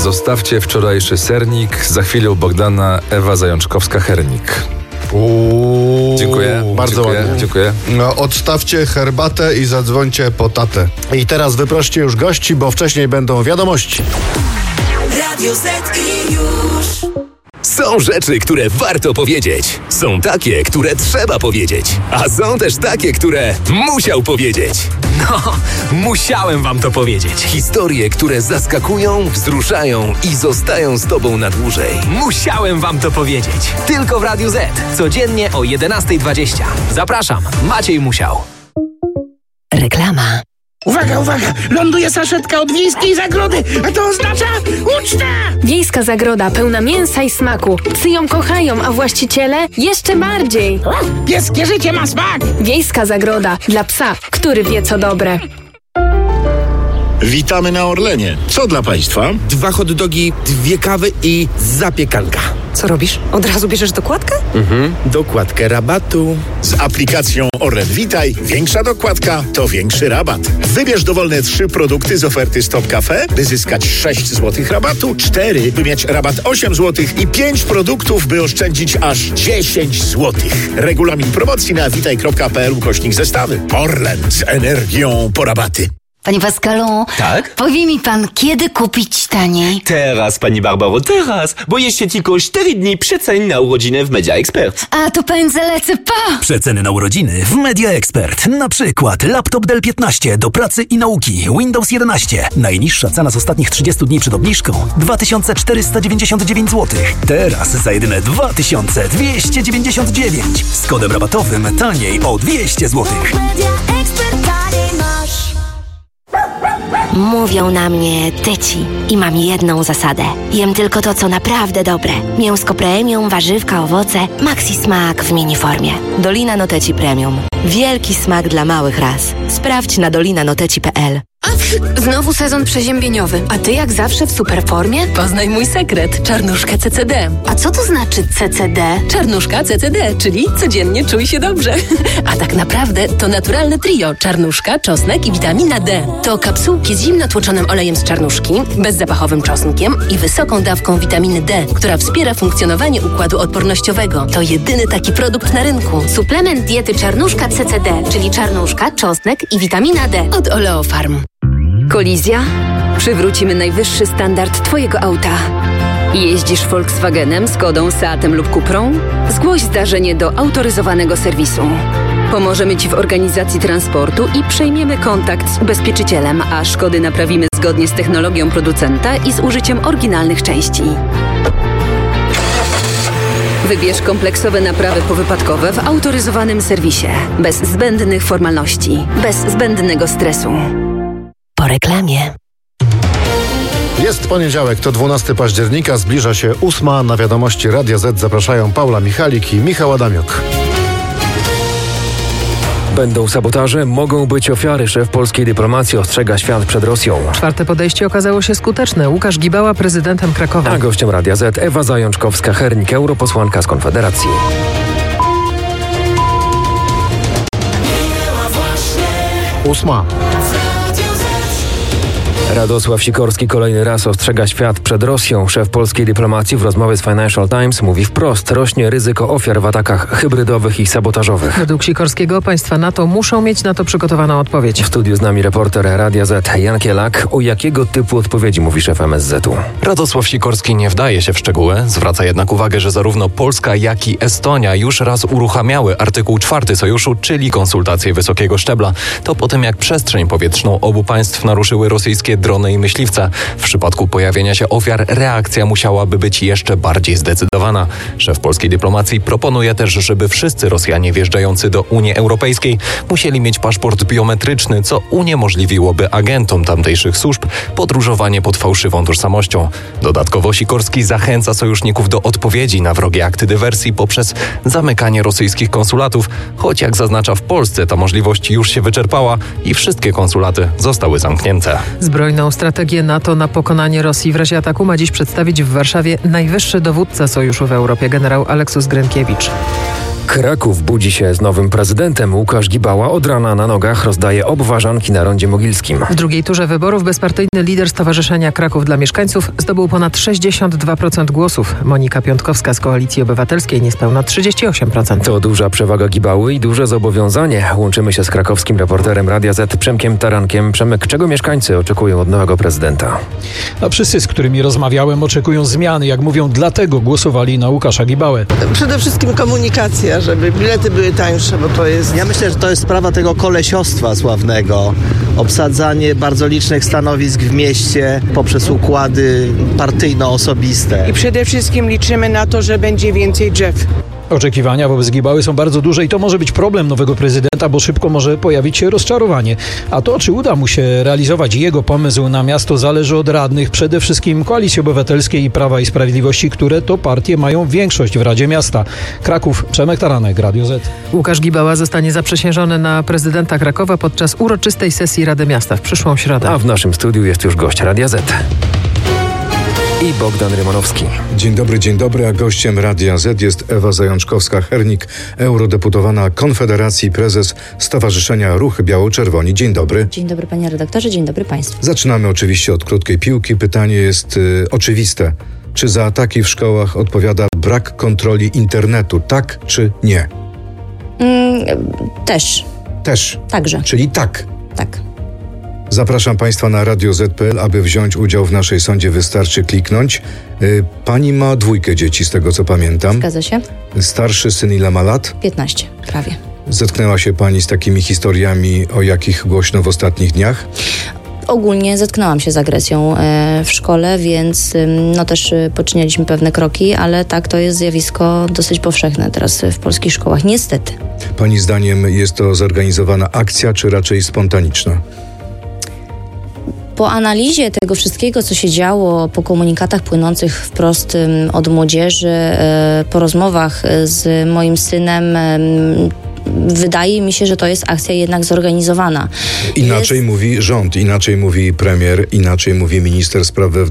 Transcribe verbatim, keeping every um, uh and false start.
Zostawcie wczorajszy sernik. Za chwilę u Bogdana Ewa Zajączkowska-Hernik. Uuu, Dziękuję. Bardzo dziękuję, ładnie. Dziękuję. No, odstawcie herbatę i zadzwońcie po tatę. I teraz wyproście już gości, bo wcześniej będą wiadomości. Radio Z i już. Są rzeczy, które warto powiedzieć. Są takie, które trzeba powiedzieć. A są też takie, które musiał powiedzieć. No, musiałem wam to powiedzieć. Historie, które zaskakują, wzruszają i zostają z tobą na dłużej. Musiałem wam to powiedzieć. Tylko w Radiu Z. Codziennie o jedenasta dwadzieścia. Zapraszam, Maciej Musiał. Reklama. Uwaga, uwaga! Ląduje saszetka od wiejskiej zagrody, a to oznacza ucztę! Wiejska zagroda pełna mięsa i smaku. Psy ją kochają, a właściciele jeszcze bardziej. Pieskie życie ma smak! Wiejska zagroda dla psa, który wie co dobre. Witamy na Orlenie. Co dla państwa? Dwa hot dogi, dwie kawy i zapiekanka. Co robisz? Od razu bierzesz dokładkę? Mhm, dokładkę rabatu. Z aplikacją Orlen Witaj większa dokładka to większy rabat. Wybierz dowolne trzy produkty z oferty Stop Cafe, by zyskać sześć złotych rabatu, cztery, by mieć rabat osiem złotych i pięć produktów, by oszczędzić aż dziesięć złotych. Regulamin promocji na witaj kropka p l ukośnik zestawy. Orlen z energią po rabaty. Panie Pascalu, tak? powie mi pan, kiedy kupić taniej? Teraz, pani Barbaro, teraz, bo jeszcze tylko cztery dni przecen na urodziny w Media Expert. A to pędzę lecę, pa! Przeceny na urodziny w Media Expert. Na przykład laptop Dell piętnaście do pracy i nauki, Windows jedenaście. Najniższa cena z ostatnich trzydziestu dni przed obniżką dwa tysiące czterysta dziewięćdziesiąt dziewięć złotych. Teraz za jedyne dwa tysiące dwieście dziewięćdziesiąt dziewięć. Z kodem rabatowym taniej o dwieście złotych. Mówią na mnie tyci i mam jedną zasadę. Jem tylko to, co naprawdę dobre. Mięsko premium, warzywka, owoce, maxi smak w miniformie. Dolina Noteci Premium. Wielki smak dla małych ras. Sprawdź na dolina noteci kropka p l. Znowu sezon przeziębieniowy, a ty jak zawsze w superformie? Poznaj mój sekret, czarnuszka C C D. A co to znaczy C C D? Czarnuszka C C D, czyli codziennie czuj się dobrze. A tak naprawdę to naturalne trio, czarnuszka, czosnek i witamina D. To kapsułki z zimno tłoczonym olejem z czarnuszki, bezzapachowym czosnkiem i wysoką dawką witaminy D, która wspiera funkcjonowanie układu odpornościowego. To jedyny taki produkt na rynku. Suplement diety czarnuszka C C D, czyli czarnuszka, czosnek i witamina D. Od Oleofarm. Kolizja? Przywrócimy najwyższy standard Twojego auta. Jeździsz Volkswagenem, Skodą, Seatem lub Cuprą? Zgłoś zdarzenie do autoryzowanego serwisu. Pomożemy Ci w organizacji transportu i przejmiemy kontakt z ubezpieczycielem, a szkody naprawimy zgodnie z technologią producenta i z użyciem oryginalnych części. Wybierz kompleksowe naprawy powypadkowe w autoryzowanym serwisie. Bez zbędnych formalności, bez zbędnego stresu. Po reklamie. Jest poniedziałek, to dwunastego października, zbliża się ósma. Na wiadomości Radia Z zapraszają Paula Michalik i Michał Adamiuk. Będą sabotaże, mogą być ofiary. Szef polskiej dyplomacji ostrzega świat przed Rosją. Czwarte podejście okazało się skuteczne. Łukasz Gibała prezydentem Krakowa. A gościem Radia Z Ewa Zajączkowska-Hernik, europosłanka z Konfederacji. Ósma. Radosław Sikorski kolejny raz ostrzega świat przed Rosją. Szef polskiej dyplomacji w rozmowie z Financial Times mówi wprost: rośnie ryzyko ofiar w atakach hybrydowych i sabotażowych. Według Sikorskiego państwa NATO muszą mieć na to przygotowaną odpowiedź. W studiu z nami reporter Radia Z Jan Kielak. O jakiego typu odpowiedzi mówi szef M S Z u? Radosław Sikorski nie wdaje się w szczegóły. Zwraca jednak uwagę, że zarówno Polska, jak i Estonia już raz uruchamiały artykuł czwarty sojuszu, czyli konsultacje wysokiego szczebla. To po tym, jak przestrzeń powietrzną obu państw naruszyły rosyjskie drony i myśliwce. W przypadku pojawienia się ofiar reakcja musiałaby być jeszcze bardziej zdecydowana. Szef polskiej dyplomacji proponuje też, żeby wszyscy Rosjanie wjeżdżający do Unii Europejskiej musieli mieć paszport biometryczny, co uniemożliwiłoby agentom tamtejszych służb podróżowanie pod fałszywą tożsamością. Dodatkowo Sikorski zachęca sojuszników do odpowiedzi na wrogie akty dywersji poprzez zamykanie rosyjskich konsulatów, choć jak zaznacza, w Polsce ta możliwość już się wyczerpała i wszystkie konsulaty zostały zamknięte. Zbrojną strategię NATO na pokonanie Rosji w razie ataku ma dziś przedstawić w Warszawie najwyższy dowódca sojuszu w Europie, generał Aleksus Grenkiewicz. Kraków budzi się z nowym prezydentem. Łukasz Gibała od rana na nogach rozdaje obwarzanki na rondzie mogilskim. W drugiej turze wyborów bezpartyjny lider Stowarzyszenia Kraków dla Mieszkańców zdobył ponad sześćdziesiąt dwa procent głosów. Monika Piątkowska z Koalicji Obywatelskiej niespełna trzydzieści osiem procent. To duża przewaga Gibały i duże zobowiązanie. Łączymy się z krakowskim reporterem Radia Z Przemkiem Tarankiem. Przemek, czego mieszkańcy oczekują od nowego prezydenta? A wszyscy, z którymi rozmawiałem, oczekują zmiany. Jak mówią, dlatego głosowali na Łukasza Gibałę. Przede wszystkim komunikacja, żeby bilety były tańsze, bo to jest... Ja myślę, że to jest sprawa tego kolesiostwa sławnego. Obsadzanie bardzo licznych stanowisk w mieście poprzez układy partyjno-osobiste. I przede wszystkim liczymy na to, że będzie więcej drzew. Oczekiwania wobec Gibały są bardzo duże i to może być problem nowego prezydenta, bo szybko może pojawić się rozczarowanie. A to, czy uda mu się realizować jego pomysł na miasto, zależy od radnych, przede wszystkim Koalicji Obywatelskiej i Prawa i Sprawiedliwości, które to partie mają większość w Radzie Miasta. Kraków, Przemek Taranek, Radio Z. Łukasz Gibała zostanie zaprzysiężony na prezydenta Krakowa podczas uroczystej sesji Rady Miasta w przyszłą środę. A w naszym studiu jest już gość Radia Z. I Bogdan Rymanowski. Dzień dobry, dzień dobry, a gościem Radia Z jest Ewa Zajączkowska-Hernik, eurodeputowana Konfederacji, prezes Stowarzyszenia Ruchy Biało-Czerwoni. Dzień dobry. Dzień dobry panie redaktorze, dzień dobry państwu. Zaczynamy oczywiście od krótkiej piłki. Pytanie jest y, oczywiste. Czy za ataki w szkołach odpowiada brak kontroli internetu, tak czy nie? Mm, też. Też. Także. Czyli tak. Tak. Zapraszam Państwa na radio zet kropka pe el. Aby wziąć udział w naszej sądzie, wystarczy kliknąć. Pani ma dwójkę dzieci, z tego co pamiętam. Zgadza się. Starszy syn ile ma lat? piętnaście, prawie. Zetknęła się Pani z takimi historiami, o jakich głośno w ostatnich dniach? Ogólnie zetknęłam się z agresją w szkole, więc no też poczyniliśmy pewne kroki, ale tak, to jest zjawisko dosyć powszechne teraz w polskich szkołach, niestety. Pani zdaniem jest to zorganizowana akcja, czy raczej spontaniczna? Po analizie tego wszystkiego, co się działo, po komunikatach płynących wprost od młodzieży, po rozmowach z moim synem, wydaje mi się, że to jest akcja jednak zorganizowana. Inaczej jest... mówi rząd, inaczej mówi premier, inaczej mówi minister spraw wewnętrznych.